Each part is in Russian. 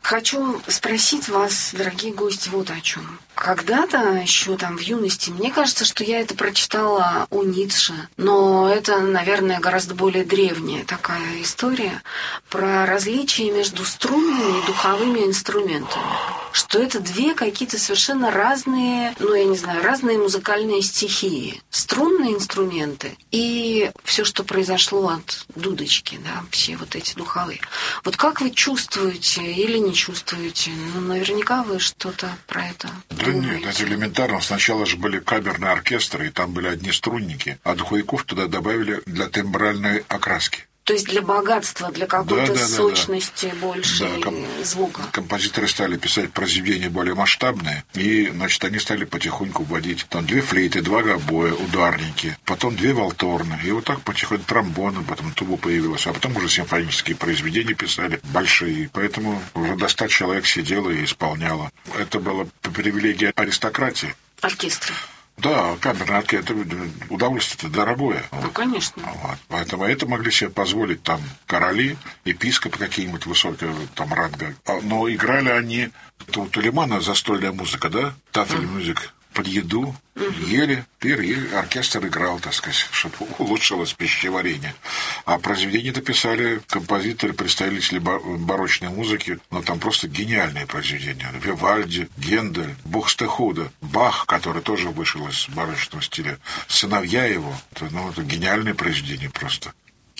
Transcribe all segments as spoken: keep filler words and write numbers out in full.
Хочу спросить вас, дорогие гости, вот о чем. Когда-то, еще там в юности, мне кажется, что я это прочитала у Ницше, но это, наверное, гораздо более древняя такая история про различия между струнными и духовыми инструментами. Что это две какие-то совершенно разные, ну, я не знаю, разные музыкальные стихии. Струнные инструменты и все, что произошло от дудочки, да, все вот эти духовые. Вот как вы чувствуете или не чувствуете? Ну, наверняка вы что-то про это Да думаете. нет, это элементарно. Сначала же были камерные оркестры, и там были одни струнники, а духовиков туда добавили для тембральной окраски. То есть для богатства, для какой-то да, да, сочности да, да. больше Да, ком- звука. Композиторы стали писать произведения более масштабные, и, значит, они стали потихоньку вводить там две флейты, два гобоя, ударники, потом две валторны, и вот так потихоньку тромбоны, потом тубу появилась, а потом уже симфонические произведения писали, большие, поэтому уже до ста человек сидело и исполняло. Это была привилегия аристократии. Оркестры. Да, камерный оркестр, удовольствие-то дорогое. Ну, конечно. Вот. Поэтому это могли себе позволить там короли, епископы какие-нибудь высокого там ранга. Но играли они, это у Тулемана застольная музыка, да? Тафель-мюзик. Под еду ели, пир, и оркестр играл, так сказать, чтобы улучшилось пищеварение. А произведения-то писали композиторы, представители барочной музыки, но там просто гениальные произведения. Вивальди, Гендель, Бухстехуда, Бах, который тоже вышел из барочного стиля, сыновья его. Это, ну, это гениальные произведения просто.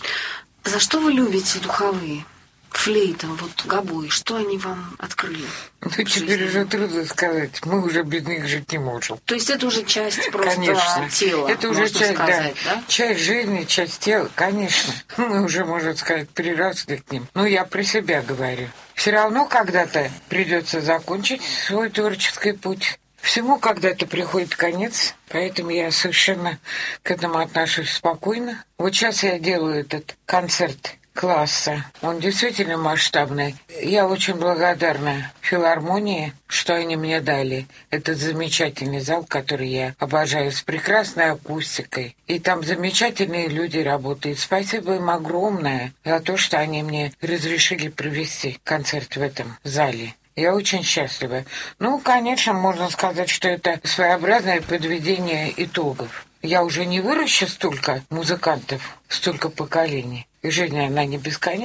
За что вы любите духовые? Флейта, вот гобой, что они вам открыли? Ну, теперь уже трудно сказать. Мы уже без них жить не можем. То есть это уже часть просто конечно. тела, это уже можно часть, сказать, да, да? Часть жизни, часть тела, конечно. Мы уже, можно сказать, приросли к ним. Ну, я при себя говорю. Все равно когда-то придется закончить свой творческий путь. Всему когда-то приходит конец, поэтому я совершенно к этому отношусь спокойно. Вот сейчас я делаю этот концерт класса. Он действительно масштабный. Я очень благодарна филармонии, что они мне дали. Этот замечательный зал, который я обожаю, с прекрасной акустикой. И там замечательные люди работают. Спасибо им огромное за то, что они мне разрешили провести концерт в этом зале. Я очень счастлива. Ну, конечно, можно сказать, что это своеобразное подведение итогов. Я уже не выращу столько музыкантов, столько поколений. И жизнь, она не бесконечна.